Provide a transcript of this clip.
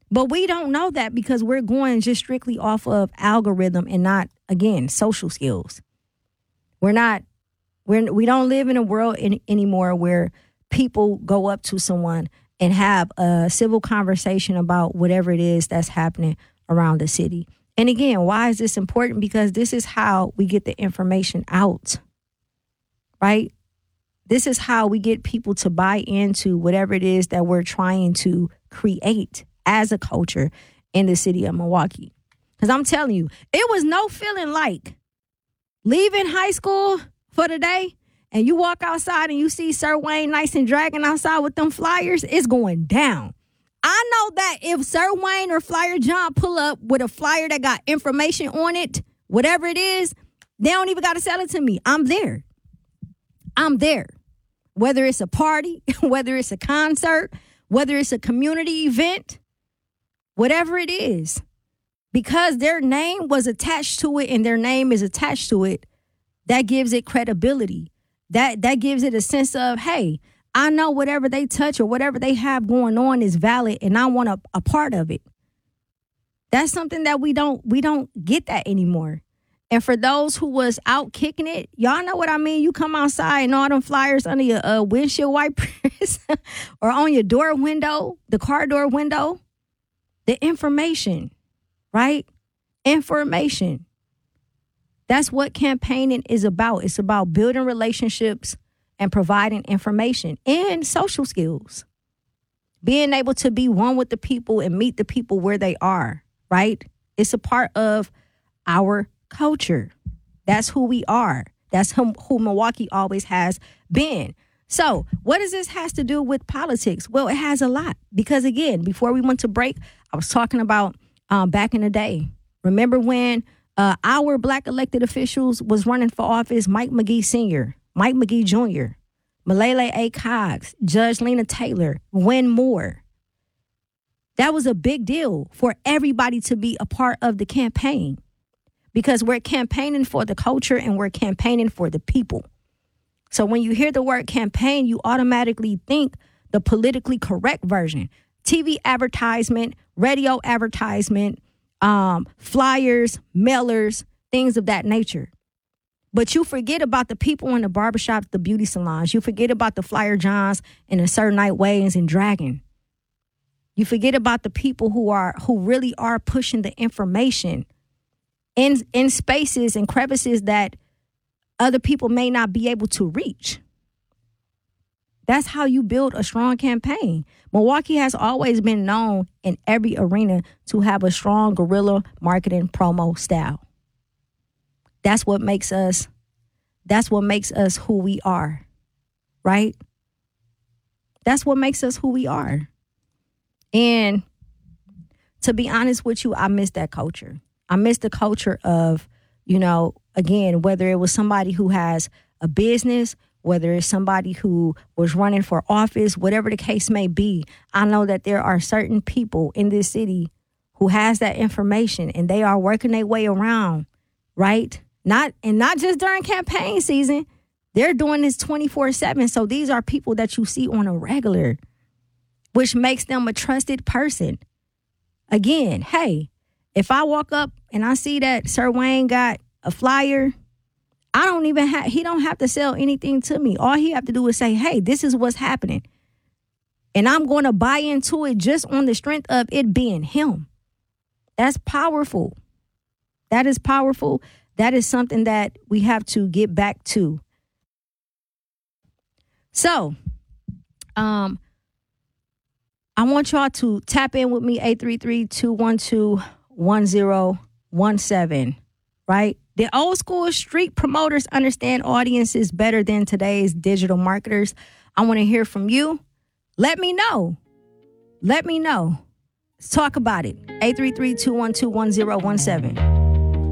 But we don't know that because we're going just strictly off of algorithm and not, again, social skills. We don't live in a world anymore where people go up to someone and have a civil conversation about whatever it is that's happening around the city. And again, why is this important? Because this is how we get the information out, right? This is how we get people to buy into whatever it is that we're trying to create as a culture in the city of Milwaukee. Because I'm telling you, it was no feeling like leaving high school for the day and you walk outside and you see Sir Wayne Nice and Dragon outside with them flyers, it's going down. I know that if Sir Wayne or Flyer John pull up with a flyer that got information on it, whatever it is, they don't even got to sell it to me. I'm there. Whether it's a party, whether it's a concert, whether it's a community event, whatever it is, because their name was attached to it and their name is attached to it, that gives it credibility. That gives it a sense of, hey, I know whatever they touch or whatever they have going on is valid and I want a part of it. That's something that we don't get that anymore. And for those who was out kicking it, y'all know what I mean. You come outside and all them flyers under your windshield wipers or on your door window, the car door window, the information, right? Information. That's what campaigning is about. It's about building relationships and providing information and social skills. Being able to be one with the people and meet the people where they are, right? It's a part of our culture. That's who we are. That's who Milwaukee always has been. So what does this has to do with politics? Well, it has a lot. Because again, before we went to break, I was talking about back in the day. Remember when our black elected officials was running for office, Mike McGee Sr., Mike McGee Jr., Malele A. Cox, Judge Lena Taylor, Win Moore. That was a big deal for everybody to be a part of the campaign because we're campaigning for the culture and we're campaigning for the people. So when you hear the word campaign, you automatically think the politically correct version. TV advertisement, radio advertisement, flyers, mailers, things of that nature. But you forget about the people in the barbershops, the beauty salons. You forget about the Flyer Johns and the Sir Night Waynes and Dragon. You forget about the people who really are pushing the information in spaces and crevices that other people may not be able to reach. That's how you build a strong campaign. Milwaukee has always been known in every arena to have a strong guerrilla marketing promo style. That's what makes us who we are, right? That's what makes us who we are. And to be honest with you, I miss that culture. I miss the culture of, again, whether it was somebody who has a business, whether it's somebody who was running for office, whatever the case may be. I know that there are certain people in this city who has that information and they are working their way around, right? Not just during campaign season. They're doing this 24/7. So these are people that you see on a regular, which makes them a trusted person. Again, hey, if I walk up and I see that Sir Wayne got a flyer, he don't have to sell anything to me. All he have to do is say, hey, this is what's happening. And I'm going to buy into it just on the strength of it being him. That's powerful. That is powerful. That is something that we have to get back to. So, I want y'all to tap in with me, 833-212-1017, right? The old school street promoters understand audiences better than today's digital marketers. I want to hear from you. Let me know. Let's talk about it. 833-212-1017.